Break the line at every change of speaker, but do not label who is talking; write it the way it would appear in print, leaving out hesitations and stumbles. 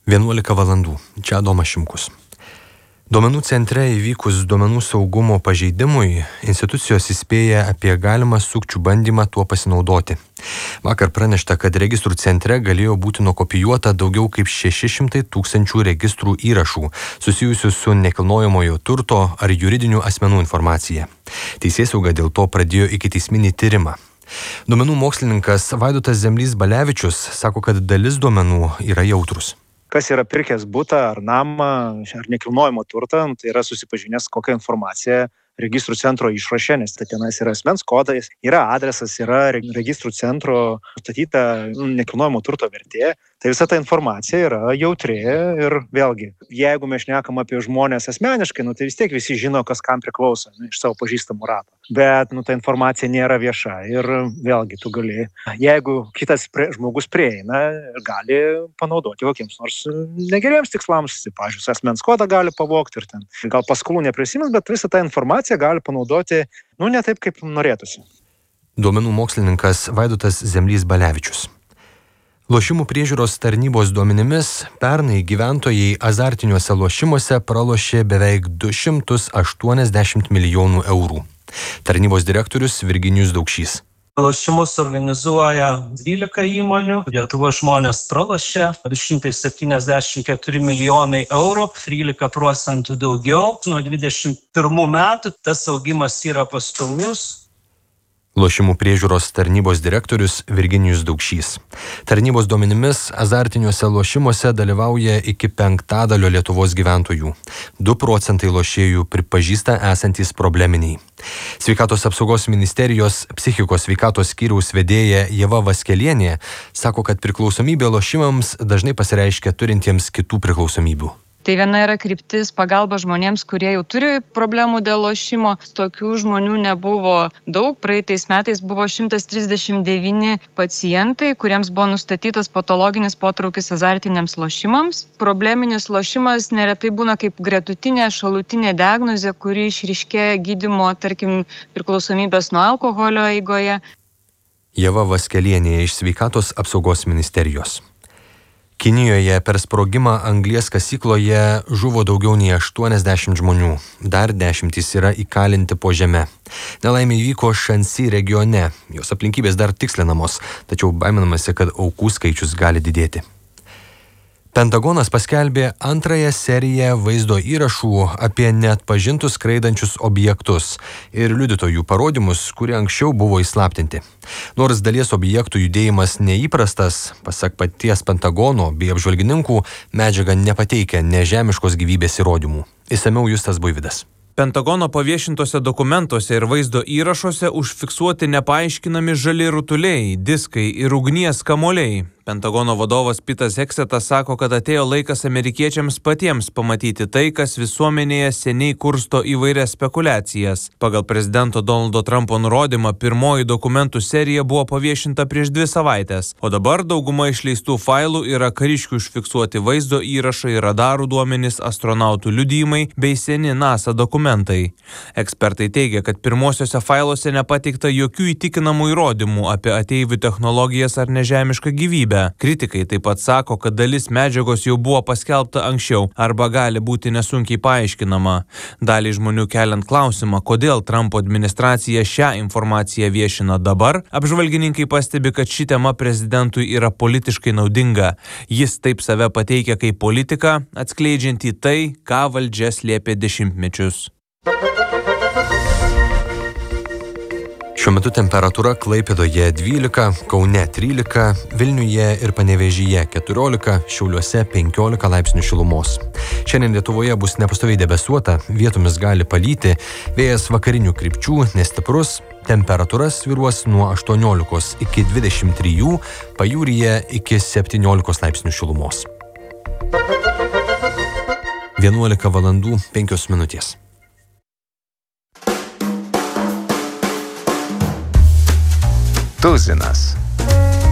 11 valandų. Čia Adomas Šimkus. Duomenų centre įvykus duomenų saugumo pažeidimui, institucijos įspėja apie galimą sukčių bandymą tuo pasinaudoti. Vakar pranešta, kad registrų centre galėjo būti nukopijuota daugiau kaip 600 000 registrų įrašų, susijusių su nekilnojamojo turto ar juridinių asmenų informacija. Teisėsauga dėl to pradėjo ikiteisminį tyrimą. Duomenų mokslininkas Vaidotas Zemlys Balevičius sako, kad dalis duomenų yra jautrus.
Kas yra pirkęs butą ar namą ar nekilnojamo turtą, tai yra susipažinęs kokią informaciją registrų centro išraše, nes tenais yra asmens kodas, yra adresas, yra registrų centro nustatyta nekilnojamo turto vertė. Tai visa ta informacija yra jautri ir vėlgi, jeigu mes šnekam apie žmonės asmeniškai, tai vis tiek visi žino, kas kam priklauso iš savo pažįstamų rato. Bet ta informacija nėra vieša ir vėlgi tu gali, jeigu kitas žmogus prieina, gali panaudoti kokiems nors negeriems tikslams, pavyzdžiui, asmens kodą gali pavogti ir ten gal paskolų neprisimins, bet visą tą informaciją gali panaudoti, ne taip, kaip norėtųsi.
Duomenų mokslininkas Vaidotas Zemlys Balevičius. Lošimų priežiūros tarnybos duomenimis pernai gyventojai azartiniuose lošimuose pralošė beveik 280 milijonų eurų. Tarnybos direktorius Virginijus Daukšys.
Lošimus organizuoja 12 įmonių, Lietuvos žmonės pralošė 174 milijonai eurų, 13% daugiau. Nuo 21 metų tas augimas yra pastovus.
Lošimų priežiūros tarnybos direktorius Virginijus Daukšys. Tarnybos duomenimis azartiniuose lošimuose dalyvauja iki 1/5 Lietuvos gyventojų. 2% lošėjų pripažįsta esantys probleminiai. Sveikatos apsaugos ministerijos psichikos sveikatos skyriaus vedėja Ieva Vaskelienė sako, kad priklausomybė lošimams dažnai pasireiškia turintiems kitų priklausomybių.
Tai viena yra kryptis pagalba žmonėms, kurie jau turi problemų dėl lošimo. Tokių žmonių nebuvo daug. Praeitais metais buvo 139 pacientai, kuriems buvo nustatytas patologinis potraukis azartiniams lošimams. Probleminis lošimas neretai būna kaip gretutinė šalutinė diagnozė, kuri išryškėja gydymo, tarkim, priklausomybės nuo alkoholio eigoje.
Ieva Vaskelienė iš Sveikatos apsaugos ministerijos. Kinijoje per sprogimą anglies kasykloje žuvo daugiau nei 80 žmonių. Dar 10 yra įkalinti po žeme. Nelaimė įvyko Šansi regione. Jos aplinkybės dar tikslinamos, tačiau baiminamasi, kad aukų skaičius gali didėti. Pentagonas paskelbė antrąją seriją vaizdo įrašų apie neatpažintus skraidančius objektus ir liudytojų parodymus, kurie anksčiau buvo įslaptinti. Nors dalies objektų judėjimas neįprastas, pasak paties Pentagono bei apžvalgininkų, medžiaga nepateikia nežemiškos gyvybės įrodymų. Išsamiau Justas Buivydas.
Pentagono paviešintose dokumentuose ir vaizdo įrašuose užfiksuoti nepaaiškinami žali rutuliai, diskai ir ugnies kamuoliai. Pentagono vadovas Pitas Heksetas sako, kad atėjo laikas amerikiečiams patiems pamatyti tai, kas visuomenėje seniai kursto įvairias spekulacijas. Pagal prezidento Donaldo Trumpo nurodymą pirmoji dokumentų serija buvo paviešinta prieš 2 savaitės, o dabar dauguma išleistų failų yra kariškių užfiksuoti vaizdo įrašai, radarų duomenys, astronautų liudijimai bei seni NASA dokumentai. Ekspertai teigia, kad pirmosiuose failuose nepateikta jokių įtikinamų įrodymų apie ateivių technologijas ar nežemišką gyvybę. Kritikai taip pat sako, kad dalis medžiagos jau buvo paskelbta anksčiau arba gali būti nesunkiai paaiškinama. Daliai žmonių keliant klausimą, kodėl Trumpo administracija šią informaciją viešina dabar, apžvalgininkai pastebi, kad ši tema prezidentui yra politiškai naudinga. Jis taip save pateikia kaip politiką, atskleidžiantį tai, ką valdžia slėpė dešimtmečius.
Šiuo metu temperatūra Klaipėdoje 12, Kaune 13, Vilniuje ir Panevėžyje 14, Šiauliuose 15 laipsnių šilumos. Šiandien Lietuvoje bus nepastoviai debesuota, vietomis gali palyti, vėjas vakarinių krypčių nestiprus, temperatūra svyruos nuo 18 iki 23, pajūryje iki 17 laipsnių šilumos. 11 valandų 5 minutės.
Tuzinas.